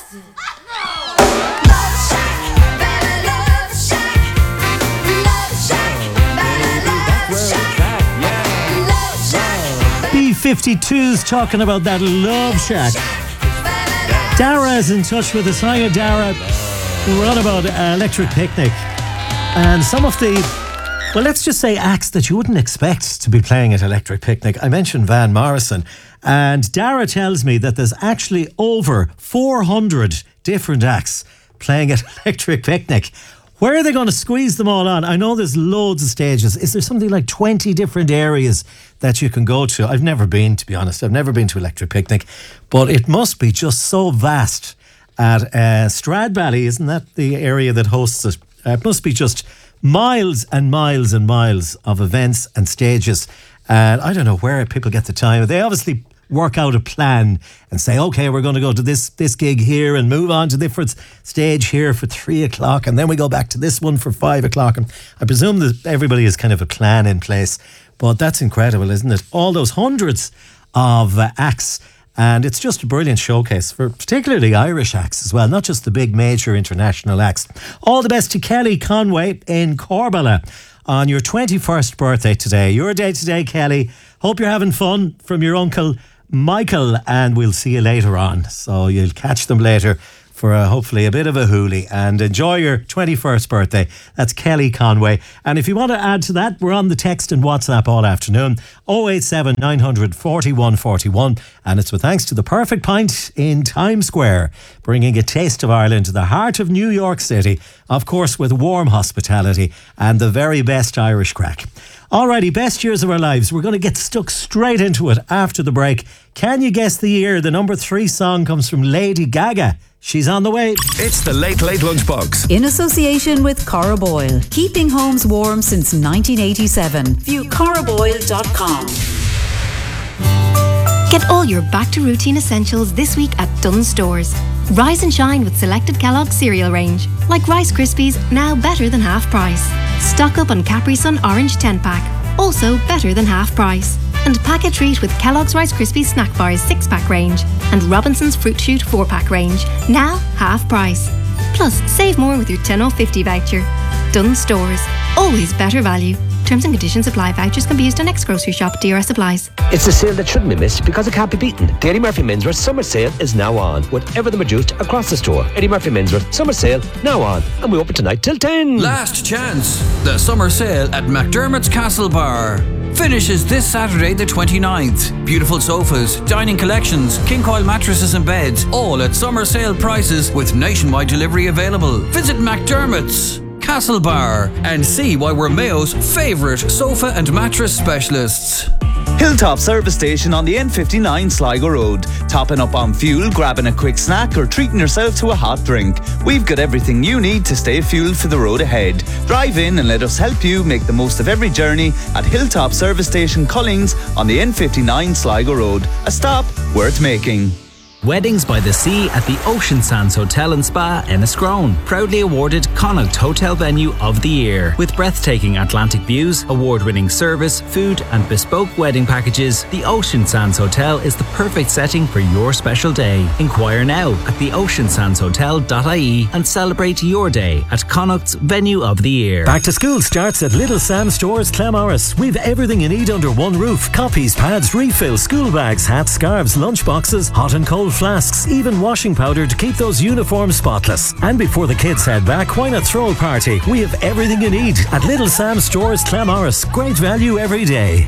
B-52's talking about that Love Shack. Dara is in touch with us. Hiya, Dara. We're on about Electric Picnic. And some of the, well, let's just say acts that you wouldn't expect to be playing at Electric Picnic. I mentioned Van Morrison. And Dara tells me that there's actually over 400 different acts playing at Electric Picnic. Where are they going to squeeze them all on? I know there's loads of stages. Is there something like 20 different areas that you can go to? I've never been, to be honest. I've never been to Electric Picnic. But it must be just so vast at Stradbally. Isn't that the area that hosts it? It must be just miles and miles and miles of events and stages. And I don't know where people get the time. They obviously work out a plan and say, okay, we're going to go to this gig here and move on to different stage here for 3 o'clock, and then we go back to this one for 5 o'clock. And I presume that everybody has kind of a plan in place, but that's incredible, isn't it? All those hundreds of acts, and it's just a brilliant showcase for particularly Irish acts as well, not just the big major international acts. All the best to Kelly Conway in Corbala on your 21st birthday today. Your day today, Kelly. Hope you're having fun from your uncle Michael, and we'll see you later on. So you'll catch them later for hopefully a bit of a hoolie, and enjoy your 21st birthday. That's Kelly Conway. And if you want to add to that, we're on the text and WhatsApp all afternoon, 087 900 4141, and it's with thanks to the Perfect Pint in Times Square, bringing a taste of Ireland to the heart of New York City, of course with warm hospitality and the very best Irish crack. Alrighty, best years of our lives. We're going to get stuck straight into it after the break. Can you guess the year? The number 3 song comes from Lady Gaga. She's on the way. It's the Late Late Lunchbox. In association with Cora Boyle. Keeping homes warm since 1987. View coraboyle.com. Get all your back to routine essentials this week at Dunnes Stores. Rise and shine with selected Kellogg's cereal range, like Rice Krispies, now better than half price. Stock up on Capri Sun Orange 10-pack, also better than half price. And pack a treat with Kellogg's Rice Krispies Snack Bars 6-pack range and Robinson's Fruit Shoot 4-pack range, now half price. Plus, save more with your 10 off 50 voucher. Dunnes Stores, always better value. Terms and conditions apply. Vouchers can be used on next grocery shop. DRS applies. It's a sale that shouldn't be missed because it can't be beaten. The Eddie Murphy Menswear Summer Sale is now on, with everything reduced across the store. Eddie Murphy Menswear Summer Sale now on, and we open tonight till 10. Last chance. The summer sale at McDermott's Castle Bar finishes this Saturday the 29th. Beautiful sofas, dining collections, king coil mattresses and beds, all at summer sale prices with nationwide delivery available. Visit McDermott's Castle Bar and see why we're Mayo's favourite sofa and mattress specialists. Hilltop Service Station on the N59 Sligo Road. Topping up on fuel, grabbing a quick snack or treating yourself to a hot drink. We've got everything you need to stay fueled for the road ahead. Drive in and let us help you make the most of every journey at Hilltop Service Station Cullings on the N59 Sligo Road. A stop worth making. Weddings by the Sea at the Ocean Sands Hotel and Spa, Enniscrone. Proudly awarded Connacht Hotel Venue of the Year. With breathtaking Atlantic views, award-winning service, food and bespoke wedding packages, the Ocean Sands Hotel is the perfect setting for your special day. Inquire now at theoceansandshotel.ie and celebrate your day at Connacht's Venue of the Year. Back to school starts at Little Sam Stores, Clamorris. We've everything you need under one roof. Copies, pads, refills, school bags, hats, scarves, lunch boxes, hot and cold flasks, even washing powder to keep those uniforms spotless. And before the kids head back, why not throw a party? We have everything you need at Little Sam Stores, Clamorris. Great value every day.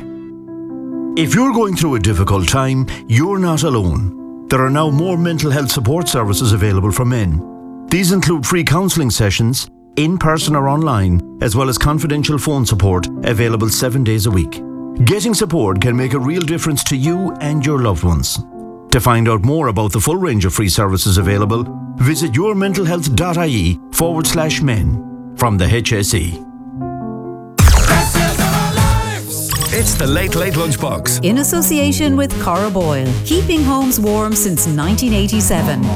If you're going through a difficult time, you're not alone. There are now more mental health support services available for men. These include free counselling sessions, in person or online, as well as confidential phone support available 7 days a week. Getting support can make a real difference to you and your loved ones. To find out more about the full range of free services available, visit yourmentalhealth.ie/men from the HSE. It's the Late Late Lunchbox. In association with Cora Boyle. Keeping homes warm since 1987.